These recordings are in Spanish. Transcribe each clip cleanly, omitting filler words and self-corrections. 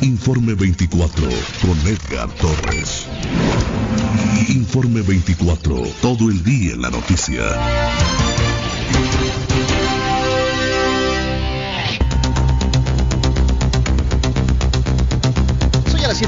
Informe 24 con Edgar Torres. Informe 24, todo el día en la noticia. Soy a las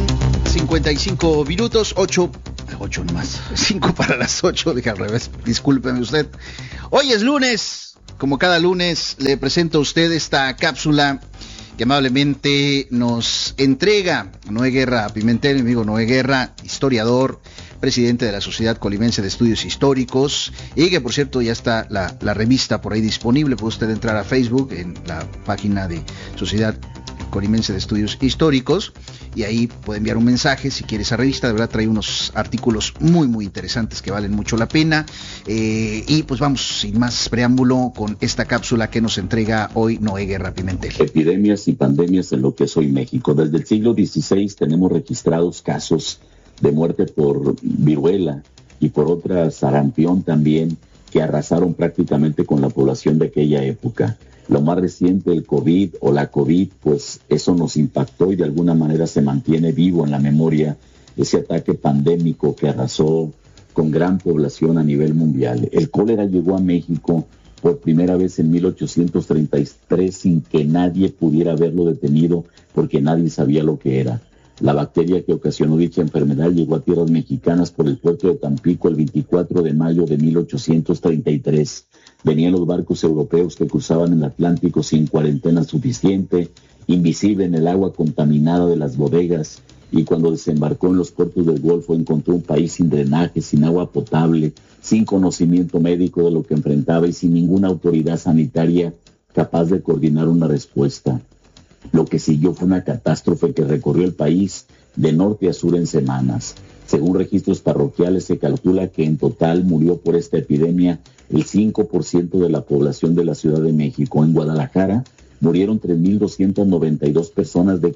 7:55, 8 nomás, 5 para las 8, dije al revés, discúlpeme usted. Hoy es lunes, como cada lunes le presento a usted esta cápsula que amablemente nos entrega Noé Guerra Pimentel, mi amigo Noé Guerra, historiador, presidente de la Sociedad Colimense de Estudios Históricos, y que por cierto ya está la revista por ahí disponible. Puede usted entrar a Facebook en la página de Sociedad Colimense de Estudios Históricos y ahí puede enviar un mensaje si quiere esa revista. De verdad trae unos artículos muy muy interesantes que valen mucho la pena, y pues vamos sin más preámbulo con esta cápsula que nos entrega hoy Noé Guerra Pimentel. Epidemias y pandemias en lo que es hoy México. Desde el siglo XVI tenemos registrados casos de muerte por viruela y por otra sarampión también, que arrasaron prácticamente con la población de aquella época. Lo más reciente, el COVID o la COVID, pues eso nos impactó y de alguna manera se mantiene vivo en la memoria ese ataque pandémico que arrasó con gran población a nivel mundial. El cólera llegó a México por primera vez en 1833 sin que nadie pudiera haberlo detenido porque nadie sabía lo que era. La bacteria que ocasionó dicha enfermedad llegó a tierras mexicanas por el puerto de Tampico el 24 de mayo de 1833. Venían los barcos europeos que cruzaban el Atlántico sin cuarentena suficiente, invisible en el agua contaminada de las bodegas, y cuando desembarcó en los puertos del Golfo encontró un país sin drenaje, sin agua potable, sin conocimiento médico de lo que enfrentaba y sin ninguna autoridad sanitaria capaz de coordinar una respuesta. Lo que siguió fue una catástrofe que recorrió el país de norte a sur en semanas. Según registros parroquiales, se calcula que en total murió por esta epidemia el 5% de la población de la Ciudad de México. En Guadalajara murieron 3.292 personas de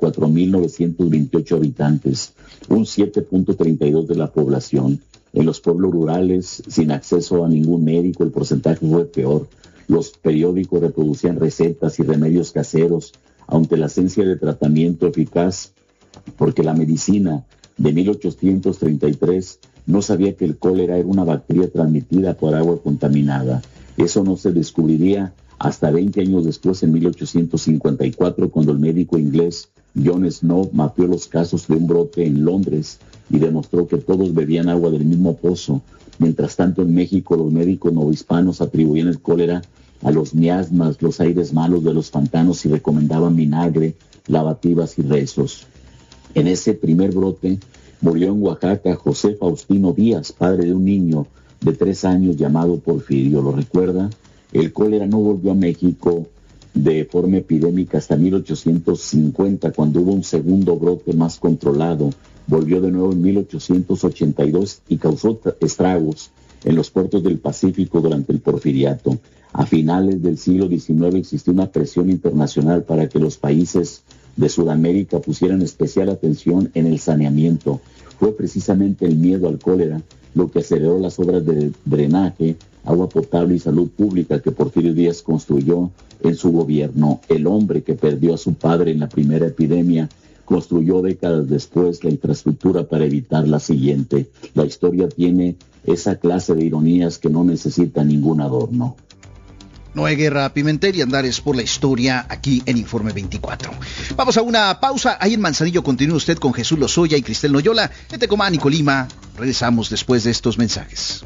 44.928 habitantes, un 7.32% de la población. En los pueblos rurales, sin acceso a ningún médico, el porcentaje fue peor. Los periódicos reproducían recetas y remedios caseros, aunque la ausencia de tratamiento eficaz, porque la medicina de 1833 no sabía que el cólera era una bacteria transmitida por agua contaminada. Eso no se descubriría hasta 20 años después, en 1854, cuando el médico inglés John Snow mapeó los casos de un brote en Londres y demostró que todos bebían agua del mismo pozo. Mientras tanto, en México, los médicos novohispanos atribuían el cólera a los miasmas, los aires malos de los pantanos, y recomendaban vinagre, lavativas y rezos. En ese primer brote murió en Oaxaca José Faustino Díaz, padre de un niño de 3 años llamado Porfirio. ¿Lo recuerda? El cólera no volvió a México de forma epidémica hasta 1850, cuando hubo un segundo brote más controlado. Volvió de nuevo en 1882 y causó estragos en los puertos del Pacífico durante el Porfiriato. A finales del siglo XIX existió una presión internacional para que los países de Sudamérica pusieran especial atención en el saneamiento. Fue precisamente el miedo al cólera lo que aceleró las obras de drenaje, agua potable y salud pública que Porfirio Díaz construyó en su gobierno. El hombre que perdió a su padre en la primera epidemia construyó décadas después la infraestructura para evitar la siguiente. La historia tiene esa clase de ironías que no necesita ningún adorno. Noé Guerra Pimentel y Andares por la Historia, aquí en Informe 24. Vamos a una pausa. Ahí en Manzanillo continúa usted con Jesús Lozoya y Cristel Noyola. En Tecomán y Colima regresamos después de estos mensajes.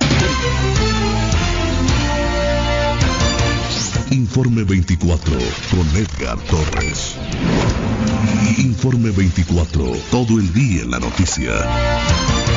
Informe 24 con Edgar Torres. Informe 24, todo el día en la noticia.